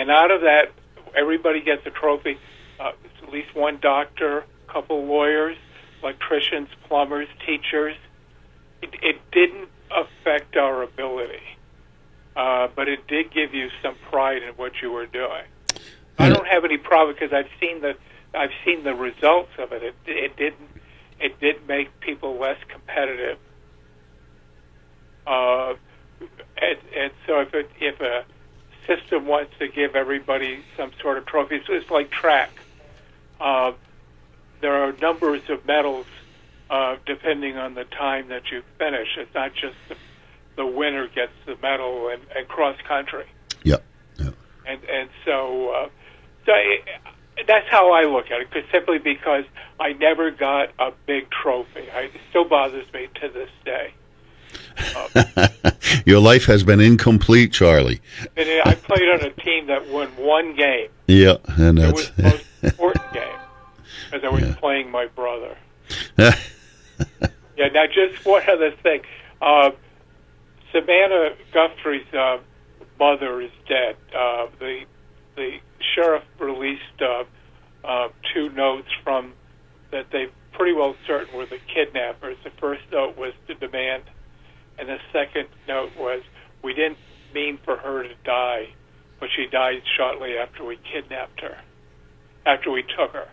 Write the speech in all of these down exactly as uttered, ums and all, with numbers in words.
And out of that, everybody gets a trophy. Uh, at least one doctor, a couple lawyers, electricians, plumbers, teachers. It, it didn't affect our ability, uh, but it did give you some pride in what you were doing. I don't have any problem because I've seen the I've seen the results of it. It, it didn't it did make people less competitive. Uh, and, and so if it, if a system wants to give everybody some sort of trophy, so it's like track. Uh, there are numbers of medals uh, depending on the time that you finish. It's not just the, the winner gets the medal and, and cross country. Yep. Yep. And and so uh, so it, that's how I look at it. Cause simply because I never got a big trophy, I, it still bothers me to this day. Uh, Your life has been incomplete, Charlie. And I played on a team that won one game. Yeah, and that's it was the most important game because I was yeah. playing my brother. yeah. Now, just one other thing. Uh, Savannah Guthrie's uh, mother is dead. Uh, the the sheriff released uh, uh, two notes from that they pretty well certain were the kidnappers. The first note was to demand, and the second note was, we didn't mean for her to die, but she died shortly after we kidnapped her, after we took her.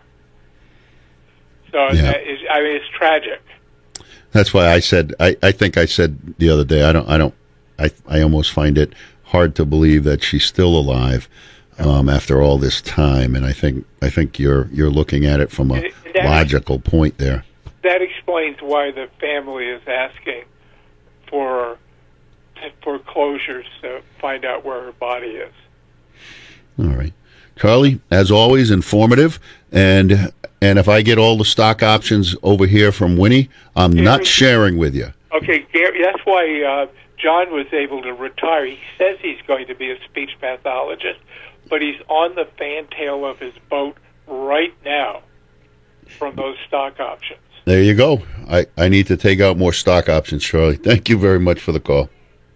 So yeah. that is, I mean, it's tragic. That's why I said, I, I think I said the other day, I don't, I don't, I, I almost find it hard to believe that she's still alive um, after all this time. And I think, I think you're, you're looking at it from a that, logical point there. That explains why the family is asking for foreclosures to find out where her body is. All right. Charlie, as always, informative. And and if I get all the stock options over here from Winnie, I'm Gary, not sharing with you. Okay, Gary, that's why uh, John was able to retire. He says he's going to be a speech pathologist, but he's on the fantail of his boat right now from those stock options. There you go. I, I need to take out more stock options, Charlie. Thank you very much for the call.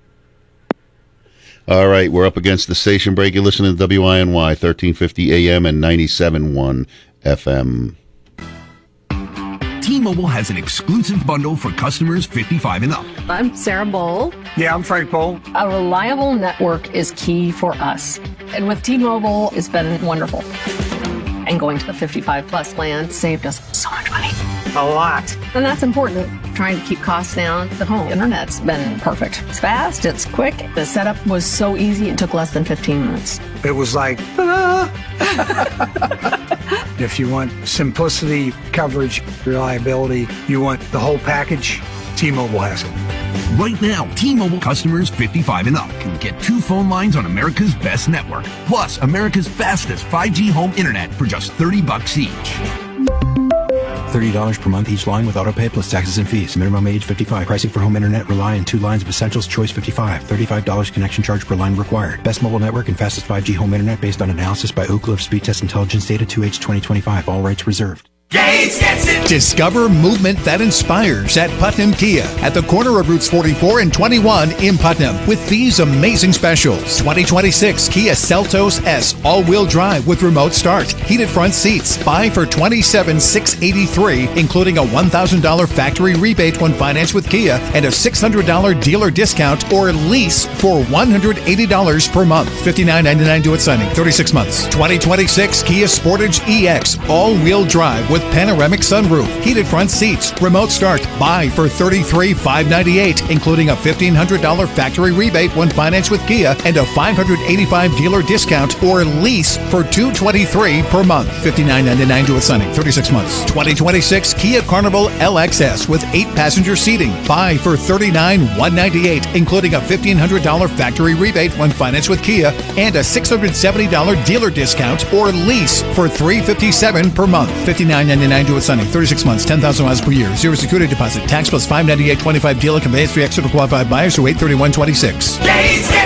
All right, we're up against the station break. You're listening to W I N Y, thirteen fifty A M and ninety-seven point one F M. T-Mobile has an exclusive bundle for customers fifty-five and up. I'm Sarah Bowl. Yeah, I'm Frank Bowl. A reliable network is key for us. And with T-Mobile, it's been wonderful. And going to the fifty-five plus plan saved us so much money. A lot. And that's important. Trying to keep costs down. The home internet's been perfect. It's fast, it's quick. The setup was so easy, it took less than fifteen minutes. It was like, ta-da! If you want simplicity, coverage, reliability, you want the whole package, T-Mobile has it. Right now, T-Mobile customers fifty-five and up can get two phone lines on America's best network, plus America's fastest five G home internet for just thirty bucks each. thirty dollars per month each line with autopay plus taxes and fees. Minimum age fifty-five. Pricing for home internet rely on two lines of Essentials Choice fifty-five. thirty-five dollars connection charge per line required. Best mobile network and fastest five G home internet based on analysis by Ookla of Speed Test Intelligence data two H twenty twenty-five. All rights reserved. Gates gets it. Discover movement that inspires at Putnam Kia at the corner of Routes forty-four and twenty-one in Putnam with these amazing specials. twenty twenty-six Kia Seltos S all-wheel drive with remote start, heated front seats. Buy for twenty-seven thousand six hundred eighty-three dollars, including a one thousand dollars factory rebate when financed with Kia and a six hundred dollars dealer discount or lease for one hundred eighty dollars per month. fifty-nine ninety-nine due at signing, thirty-six months. twenty twenty-six Kia Sportage E X all-wheel drive with panoramic sunroof, heated front seats, remote start. Buy for thirty-three thousand five hundred ninety-eight dollars, including a fifteen hundred dollars factory rebate when financed with Kia and a five hundred eighty-five dollars dealer discount or lease for two hundred twenty-three dollars per month. fifty-nine ninety-nine due at signing, thirty-six months. twenty twenty-six Kia Carnival L X S with eight passenger seating. Buy for thirty-nine thousand one hundred ninety-eight dollars, including a fifteen hundred dollars factory rebate when financed with Kia and a six hundred seventy dollars dealer discount or lease for three hundred fifty-seven dollars per month. fifty-nine ninety-nine due at signing, thirty-six months, ten thousand miles per year. Zero security deposit. Tax plus five hundred ninety-eight dollars twenty-five dealer conveyance fee extra to qualified buyers through eight thirty-one twenty-six. Gates gets it.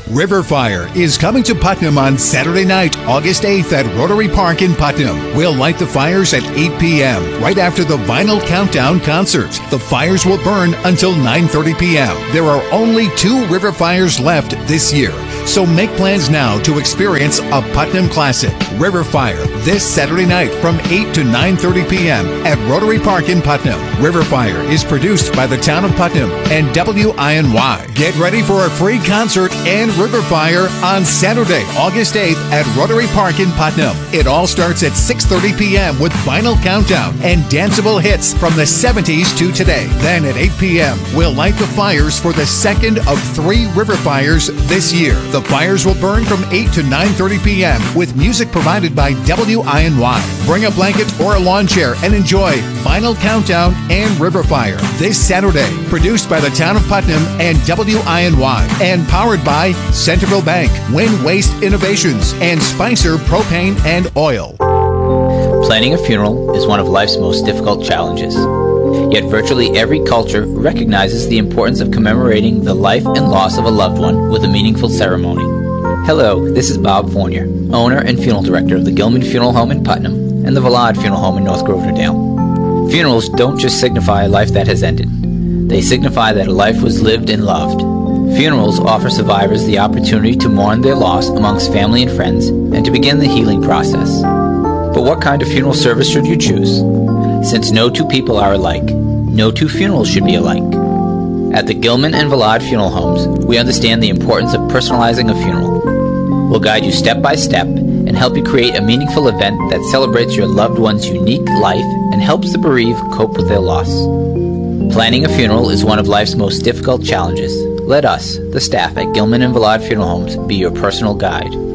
River Fire is coming to Putnam on Saturday night, August eighth at Rotary Park in Putnam. We'll light the fires at eight p.m. right after the Vinyl Countdown concert. The fires will burn until nine thirty p.m. There are only two river fires left this year, so make plans now to experience a Putnam classic. River Fire this Saturday night from eight to nine thirty p.m. at Rotary Park in Putnam. River Fire is produced by the Town of Putnam and W I N Y. Get ready for a free concert and River Fire on Saturday, August eighth at Rotary Park in Putnam. It all starts at six thirty p.m. with Vinyl Countdown and danceable hits from the seventies to today. Then at eight p.m. we'll light the fires for the second of three river fires this year. The fires will burn from eight to nine thirty p.m. with music provided by W I N Y. Bring a blanket or a lawn chair and enjoy Vinyl Countdown and River Fire this Saturday. Produced by the Town of Putnam and W I N Y and powered by Centerville Bank, Win Waste Innovations, and Spicer Propane and Oil. Planning a funeral is one of life's most difficult challenges. Yet virtually every culture recognizes the importance of commemorating the life and loss of a loved one with a meaningful ceremony. Hello, this is Bob Fournier, owner and funeral director of the Gilman Funeral Home in Putnam and the Vallard Funeral Home in North Grosvenor-Dale. Funerals don't just signify a life that has ended. They signify that a life was lived and loved. Funerals offer survivors the opportunity to mourn their loss amongst family and friends and to begin the healing process. But what kind of funeral service should you choose? Since no two people are alike, no two funerals should be alike. At the Gilman and Vallard Funeral Homes, we understand the importance of personalizing a funeral. We'll guide you step by step and help you create a meaningful event that celebrates your loved one's unique life and helps the bereaved cope with their loss. Planning a funeral is one of life's most difficult challenges. Let us, the staff at Gilman and Vallard Funeral Homes, be your personal guide.